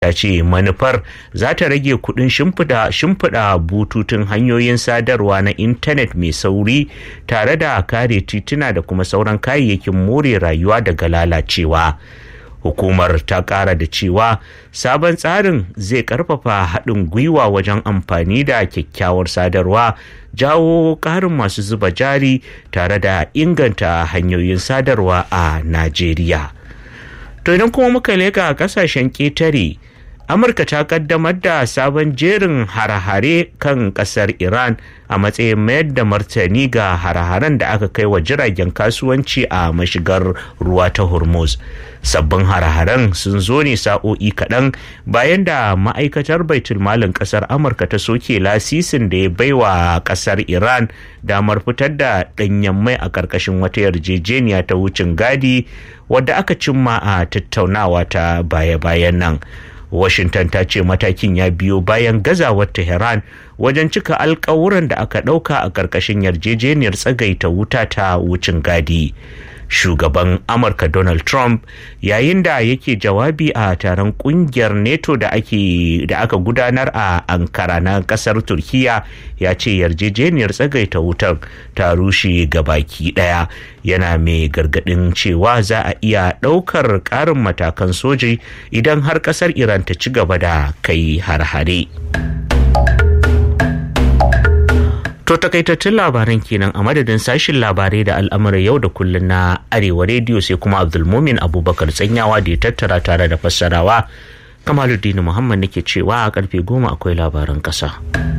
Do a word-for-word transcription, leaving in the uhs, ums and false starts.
ta ce manufar za ta rage kudin shimfiɗa bututun hanyoyin sadarwa na intanet mai sauri tare da kare tituna da kuma sauran kayayyakin more rayuwa daga lalacewa. Hukumar ta ƙara da cewa sabon tsarin zai ƙarfafa haɗin gwiwa wajen amfani da kyakkyawar sadarwa, jawo ƙarin masu zuba jari tare da inganta hanyoyin sadarwa a Najeriya. To idan kuma muka leƙa ƙasashen ƙetare, Amurka ta kaddamar da sabon jerin hare-hare kan kasar Iran a matsayin mayar da martani ga hare-haren da aka kai wa jiragen kasuwanci a mashigar ruwa ta Hormuz. Sabbin hare-haren sun zo ne sa'o'i kaɗan bayan da ma'aikatar baitulmalin kasar Amurka ta soke lasisin da ya baiwa kasar Iran damar fitar da ɗanyen mai a ƙarƙashin wata yarjejeniya ta wucin gadi wadda aka cimma a tattaunawa ta baya-bayan nan. Washington ta ce matakin ya biyo bayan gazawar Tehran wajen cika alkawuran da aka ɗauka a ƙarƙashin yarjejeniyar tsagaita wuta ta wucin gadi. Shugaban Amurka Donald Trump yayin da yake jawabi a taron kungiyar NATO da ake da aka gudanar a Ankara na kasar Turkiya ya ce yarjejeniyar tsagaita wutar ta rushe gabaki daya, yana mai gargadin cewa za a iya daukar karin matakan soji idan har kasar Iran ta ci gaba da kai har-hare. To takaitattun labaran kenan a madadin sashin labarai da al'amuran yau da kullun na Arewa rediyo, sai kuma Abdulmumin Abubakar Tsanyawa da ya tattara tare da fassarawa. Kamaluddin Muhammad nake cewa a karfe goma akwai labaran kasa.